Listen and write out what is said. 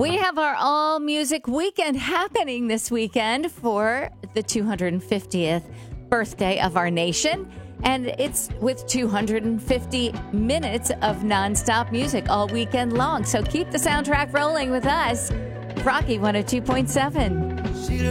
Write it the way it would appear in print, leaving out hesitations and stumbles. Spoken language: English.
We have our all music weekend happening this weekend for the 250th birthday of our nation. And it's with 250 minutes of nonstop music all weekend long. So keep the soundtrack rolling with us. Rocky 102.7.